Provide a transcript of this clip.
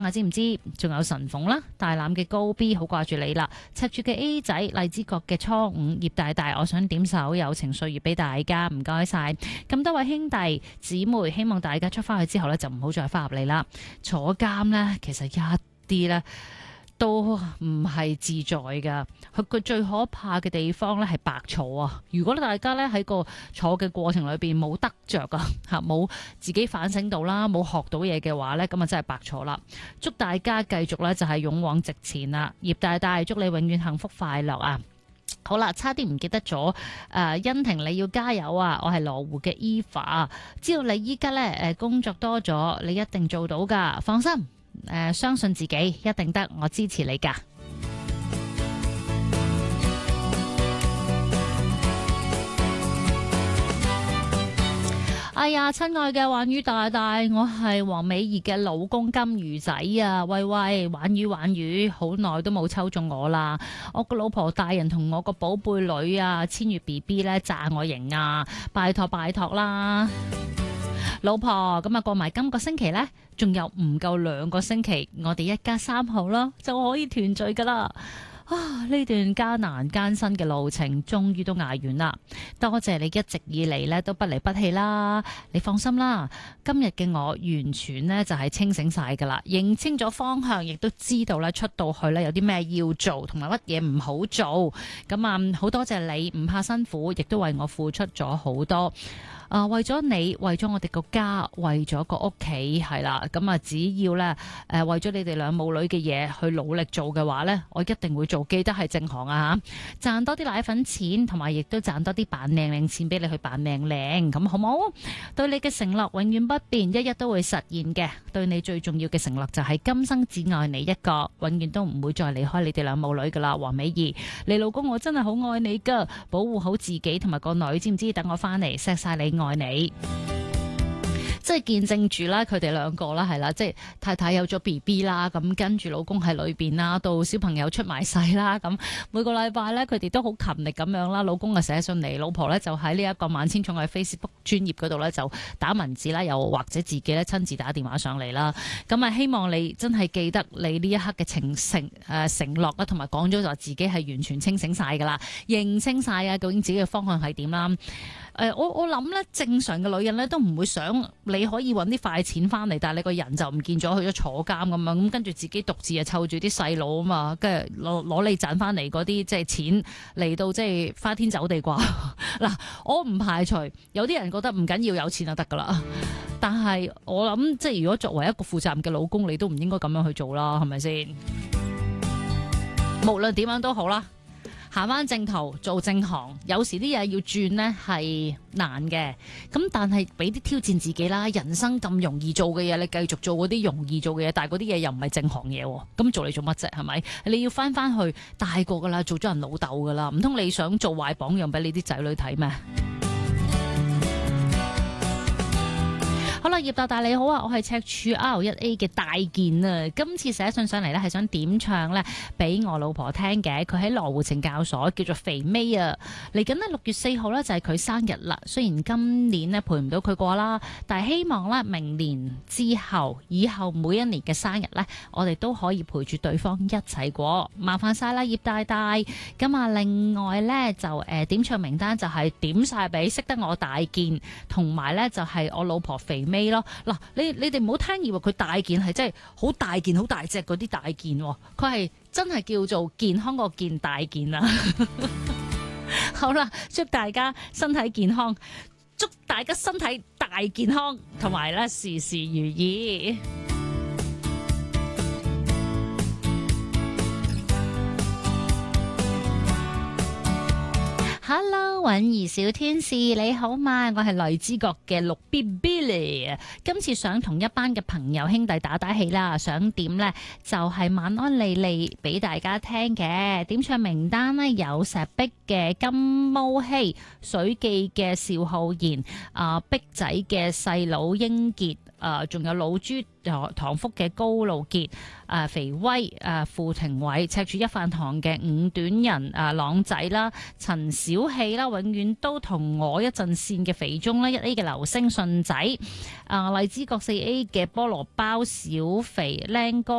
知唔知？仲有神鳳啦，大欖嘅高 B 好掛住你啦，赤柱嘅 A 仔，荔枝角嘅初五，葉大大，我想點首友情歲月俾大家，唔該晒。咁多位兄弟姊妹，希望大家出翻去之後呢，就唔好再翻入嚟啦。坐監呢，其實一啲呢都唔係自在噶，佢最可怕嘅地方咧係白坐啊！如果大家咧喺個坐嘅過程裏邊冇得着啊，吓冇自己反省到啦，冇學到嘢嘅話咧，咁啊真係白坐啦！祝大家繼續咧就係勇往直前啦！葉大大，祝你永遠幸福快樂啊！好啦，差啲唔記得咗，欣婷你要加油啊！我係羅湖嘅 Eva， 知道你依家咧工作多咗，你一定做到噶，放心。相信自己一定得，我支持你噶。哎呀，親愛嘅玩魚大大，我係黃美儀嘅老公金魚仔啊！喂喂，玩魚，好耐都冇抽中我啦！我個老婆大人同我個寶貝女啊，千月 BB 咧讚我型啊！拜託啦！老婆，咁啊過埋今個星期呢，仲有唔夠2個星期，我哋一家3號啦，就可以團聚噶啦。啊，呢段艱難艱辛嘅路程，終於都捱完啦。多謝你一直以嚟呢都不離不棄啦。你放心啦，今日嘅我完全呢就係清醒晒噶啦，認清咗方向，亦都知道呢出到去呢有啲咩要做，同埋乜嘢唔好做。咁啊，好多謝你唔怕辛苦，亦都為我付出咗好多。為咗你，為咗我哋個家，為咗個屋企，係啦，咁啊，只要咧，為咗你哋兩母女嘅嘢去努力做嘅話咧，我一定會做，記得係正行啊吓，賺多啲奶粉錢，同埋亦都賺多啲扮靚靚錢俾你去扮靚靚，咁好冇？對你嘅承諾永遠不變，一一都會實現嘅。對你最重要嘅承諾就係今生只愛你一個，永遠都唔會再離開你哋兩母女噶啦。黃美儀，你老公我真係好愛你噶，保護好自己同埋個女，知唔知？等我翻嚟錫晒你。愛你，即係見證住啦，佢哋兩個啦，係啦，即係太太有咗 BB 啦，咁跟住老公喺裏邊啦，到小朋友出埋世啦，咁每個禮拜咧，佢哋都好勤力咁樣啦，老公啊寫信嚟，老婆咧就喺呢一個萬千寵愛 Facebook 專頁嗰度咧就打文字啦，又或者自己咧親自打電話上嚟啦，咁啊希望你真係記得你呢一刻嘅承諾啦，同埋講咗就話自己係完全清醒晒噶啦，認清晒啊，究竟自己嘅方向係點啦。我諗咧，正常嘅女人咧都唔會想你可以搵啲快錢翻嚟，但係你個人就唔見咗，去咗坐監咁樣，咁跟住自己獨自啊湊住啲細佬啊嘛，跟住攞你賺翻嚟嗰啲即係錢嚟到即係花天酒地啩。嗱，我唔排除有啲人覺得唔緊要，有錢就得噶啦，但係我諗即係如果作為一個負責任嘅老公，你都唔應該咁樣去做啦，係咪先？無論點樣都好啦。行翻正途做正行，有時啲嘢要轉呢係難嘅，咁但係俾啲挑戰自己啦。人生咁容易做嘅嘢，你繼續做嗰啲容易做嘅嘢，但係嗰啲嘢又唔係正行嘢，咁做嚟做乜啫？係咪？你要翻去大個噶啦，做咗人老豆噶啦，唔通你想做壞榜樣俾你啲仔女睇咩？好啦，葉大大你好啊，我係赤柱 R1A 嘅大健啊，今次寫信上嚟呢係想點唱呢俾我老婆聽嘅，佢喺羅湖懲教所叫做肥妹啊，嚟緊呢6月4號呢就係佢生日啦，雖然今年呢陪唔到佢過啦，但係希望呢明年之後以後每一年嘅生日呢，我哋都可以陪住對方一齊過，麻煩晒啦葉大大。咁啊另外呢就點唱名單就係點晒俾識得我大健，同埋呢就係我老婆肥妹咯。嗱，你哋唔好聽以為佢大件係真係好大件好大隻嗰啲大件，佢係真係叫做健康個健大件啊！好啦，祝大家身體健康，祝大家身體大健康，同埋咧事事如意。Hello， 韻兒小天使你好嘛？我係荔枝角嘅綠 BB， 今次想同一班嘅朋友兄弟打氣啦，想點呢？就係晚安莉莉俾大家聽嘅點唱名單呢，有石壁嘅金毛希、水記嘅邵浩然、碧仔嘅細佬英傑。 仲有老朱、唐福嘅高露潔、肥威、傅庭偉、赤柱一飯堂嘅五短人、朗仔啦、陳小氣啦，永遠都同我一陣線嘅肥中啦，1A 嘅流星信仔，荔枝角4A 嘅菠蘿包小肥靚哥。